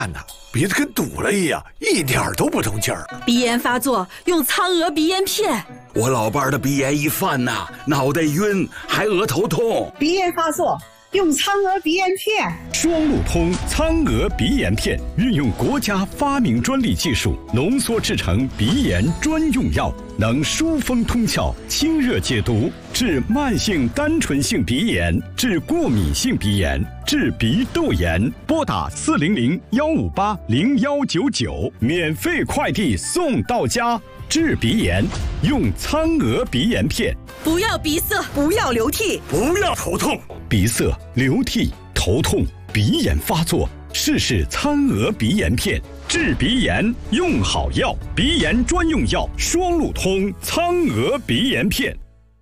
呐，鼻子跟堵了一样，一点都不通气儿。 鼻炎发作用苍娥鼻炎片。 我老伴儿的鼻炎一犯呐，脑袋晕，还额头痛。 鼻炎发作用苍娥鼻炎片。 双路通苍娥鼻炎片，运用国家发明专利技术浓缩制成鼻炎专用药，能疏风通窍、清热解毒，治慢性单纯性鼻炎，治过敏性鼻炎，治鼻窦炎。拨打400-158-0199，免费快递送到家。治鼻炎用苍娥鼻炎片。 不要鼻塞， 不要流涕， 不要头痛。 鼻塞、流涕、头痛、鼻炎发作，试苍娥鼻炎片，治鼻炎用好药，鼻炎专用药双路通苍娥鼻炎片。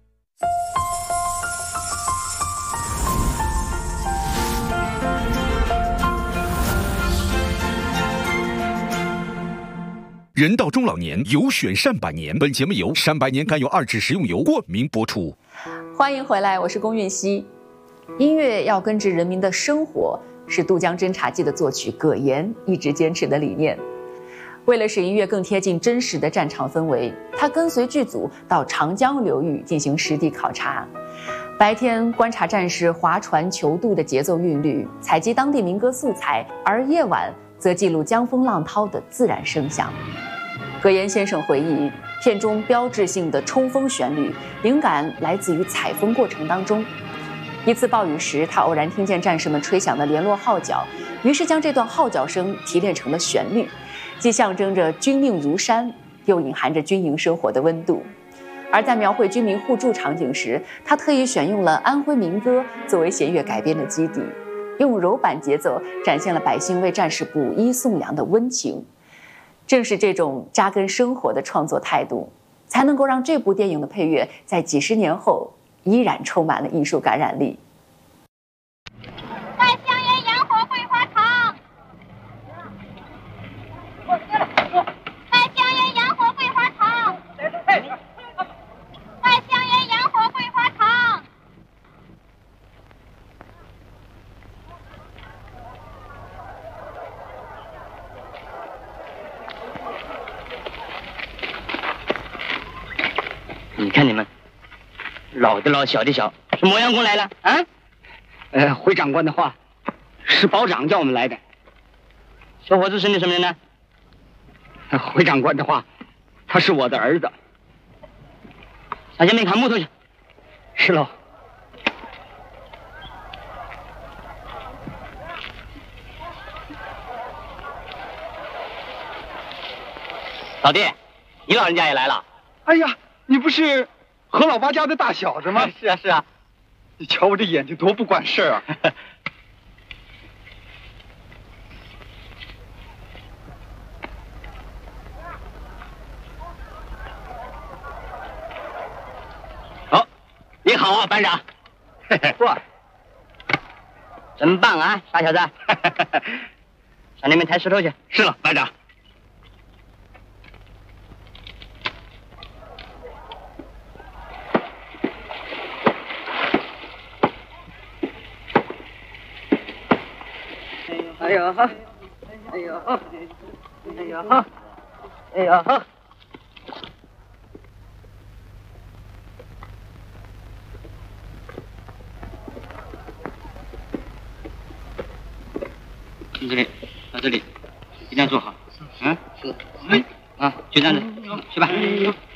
人到中老年，有选善百年。本节目由善百年甘油2酯食用油冠名播出。 欢迎回来，我是龚韵希。音乐要根植人民的生活，是渡江侦察记的作曲葛言一直坚持的理念。为了使音乐更贴近真实的战场氛围，他跟随剧组到长江流域进行实地考察。白天观察战士划船求渡的节奏韵律，采集当地民歌素材，而夜晚则记录江风浪涛的自然声响。葛言先生回忆，片中标志性的冲锋旋律，灵感来自于采风过程当中。一次暴雨时，他偶然听见战士们吹响的联络号角，于是将这段号角声提炼成了旋律，既象征着军令如山，又隐含着军营生活的温度。而在描绘军民互助场景时，他特意选用了安徽民歌作为弦乐改编的基底，用柔板节奏展现了百姓为战士补衣送粮的温情。正是这种扎根生活的创作态度，才能够让这部电影的配乐在几十年后依然充满了艺术感染力。 在香园洋火桂花场，在香园洋火桂花场，在香园洋火桂花场。 你看你们，老的老，小的小，是磨洋工来了啊？回长官的话，是保长叫我们来的。小伙子是你什么人呢？回长官的话，他是我的儿子。下前面砍木头去。是喽。老弟，你老人家也来了？ 哎呀，你不是何老八家的大小子吗？ 是啊，是啊。 你瞧我这眼睛多不管事儿啊！ 好，你好啊，班长。嚯，真棒啊，傻小子！上那边抬石头去。 是了，班长。 哎呦哈，哎呦哈，哎呦哈，哎呦哈。从这里到这里，一定要做好。嗯，是。啊，就这样子，去吧。